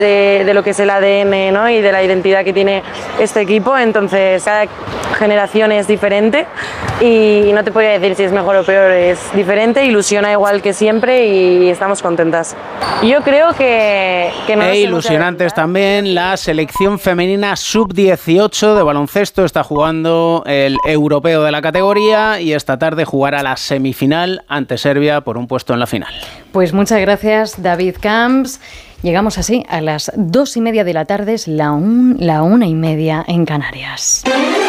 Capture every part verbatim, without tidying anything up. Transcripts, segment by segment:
de, de lo que es el A D N, ¿no? Y de la identidad que tiene este equipo. Entonces cada generación es diferente y no te podría decir si es mejor o peor, es diferente, ilusiona igual que siempre y estamos contentas. Yo creo que, que no e ilusionantes también la selección femenina sub dieciocho de baloncesto, está jugando el europeo de la categoría y esta tarde jugará la semifinal ante Serbia por un puesto en la final. Pues muchas gracias, David Camps. Llegamos así a las dos y media de la tarde, es la, un, la una y media en Canarias.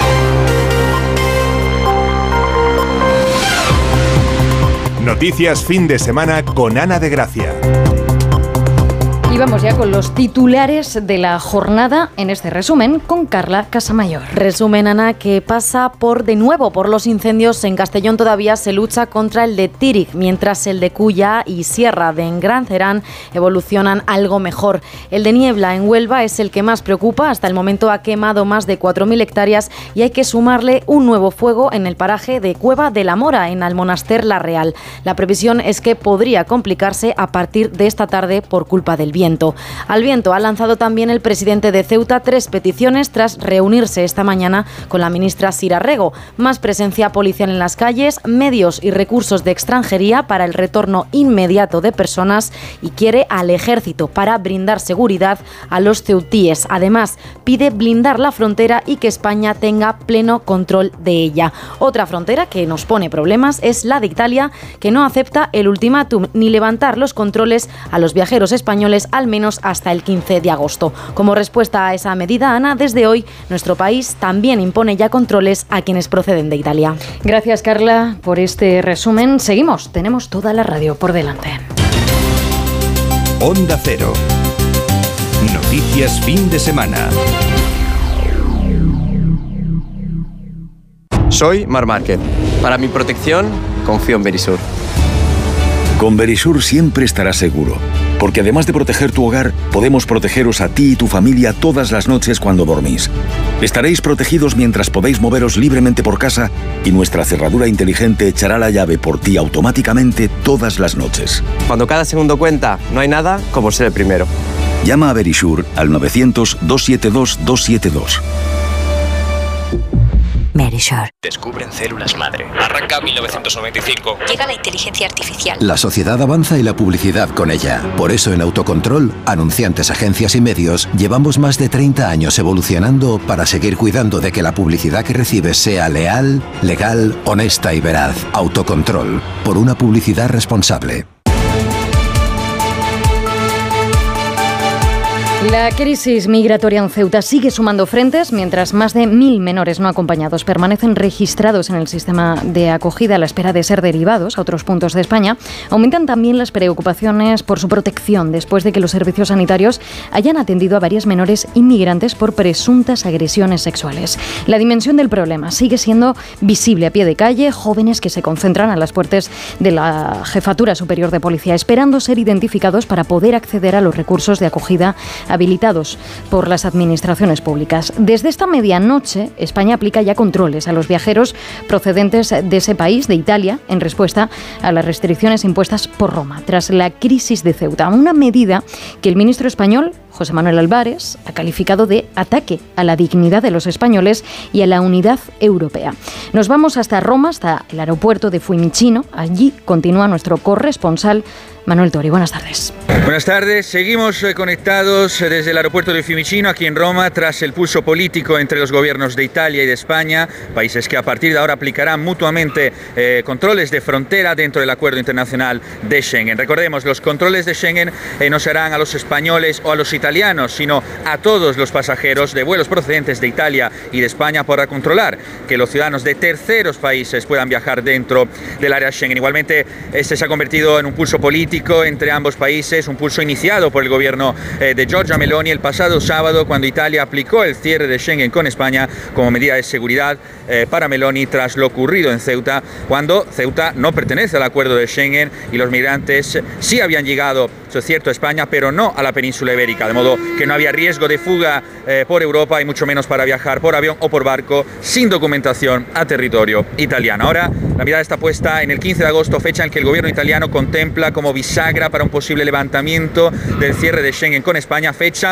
Noticias fin de semana con Ana de Gracia. Y vamos ya con los titulares de la jornada en este resumen con Carla Casamayor. Resumen, Ana, que pasa por de nuevo por los incendios. En Castellón todavía se lucha contra el de Tírig, mientras el de Cuya y Sierra de Engrancerán evolucionan algo mejor. El de Niebla en Huelva es el que más preocupa. Hasta el momento ha quemado más de cuatro mil hectáreas y hay que sumarle un nuevo fuego en el paraje de Cueva de la Mora, en Almonaster La Real. La previsión es que podría complicarse a partir de esta tarde por culpa del viento. Al viento ha lanzado también el presidente de Ceuta tres peticiones tras reunirse esta mañana con la ministra Sira Rego. Más presencia policial en las calles, medios y recursos de extranjería para el retorno inmediato de personas y quiere al ejército para brindar seguridad a los ceutíes. Además, pide blindar la frontera y que España tenga pleno control de ella. Otra frontera que nos pone problemas es la de Italia, que no acepta el ultimátum ni levantar los controles a los viajeros españoles al menos hasta el quince de agosto. Como respuesta a esa medida, Ana, desde hoy nuestro país también impone ya controles a quienes proceden de Italia. Gracias, Carla, por este resumen. Seguimos, tenemos toda la radio por delante. Onda Cero. Noticias fin de semana. Soy Mar Márquez. Para mi protección, confío en Verisur. Con Verisur siempre estarás seguro, porque además de proteger tu hogar, podemos protegeros a ti y tu familia todas las noches cuando dormís. Estaréis protegidos mientras podéis moveros libremente por casa y nuestra cerradura inteligente echará la llave por ti automáticamente todas las noches. Cuando cada segundo cuenta, no hay nada como ser el primero. Llama a Verisur al novecientos, doscientos setenta y dos, doscientos setenta y dos. Verisur. Descubren células madre. Arranca mil novecientos noventa y cinco. Llega la inteligencia artificial. La sociedad avanza y la publicidad con ella. Por eso en Autocontrol, anunciantes, agencias y medios, llevamos más de treinta años evolucionando para seguir cuidando de que la publicidad que recibes sea leal, legal, honesta y veraz. Autocontrol. Por una publicidad responsable. La crisis migratoria en Ceuta sigue sumando frentes, mientras más de mil menores no acompañados permanecen registrados en el sistema de acogida a la espera de ser derivados a otros puntos de España. Aumentan también las preocupaciones por su protección después de que los servicios sanitarios hayan atendido a varias menores inmigrantes por presuntas agresiones sexuales. La dimensión del problema sigue siendo visible a pie de calle, jóvenes que se concentran a las puertas de la Jefatura Superior de Policía esperando ser identificados para poder acceder a los recursos de acogida habilitados por las administraciones públicas. Desde esta medianoche, España aplica ya controles a los viajeros procedentes de ese país, de Italia, en respuesta a las restricciones impuestas por Roma, tras la crisis de Ceuta. Una medida que el ministro español, José Manuel Álvarez, ha calificado de ataque a la dignidad de los españoles y a la unidad europea. Nos vamos hasta Roma, hasta el aeropuerto de Fiumicino. Allí continúa nuestro corresponsal, Manuel Tori. Buenas tardes. Buenas tardes. Seguimos eh, conectados eh, desde el aeropuerto de Fiumicino, aquí en Roma, tras el pulso político entre los gobiernos de Italia y de España, países que a partir de ahora aplicarán mutuamente eh, controles de frontera dentro del acuerdo internacional de Schengen. Recordemos, los controles de Schengen eh, no serán a los españoles o a los italianos, sino a todos los pasajeros de vuelos procedentes de Italia y de España para controlar que los ciudadanos de terceros países puedan viajar dentro del área Schengen. Igualmente, este se ha convertido en un pulso político entre ambos países, un pulso iniciado por el gobierno eh, de Giorgia Meloni el pasado sábado, cuando Italia aplicó el cierre de Schengen con España como medida de seguridad eh, para Meloni tras lo ocurrido en Ceuta, cuando Ceuta no pertenece al acuerdo de Schengen y los migrantes sí habían llegado, eso es cierto, a España, pero no a la península ibérica, de modo que no había riesgo de fuga eh, por Europa y mucho menos para viajar por avión o por barco sin documentación a territorio italiano. Ahora la mirada está puesta en el quince de agosto, fecha en que el gobierno italiano contempla como bisagra para un posible levantamiento del cierre de Schengen con España, fecha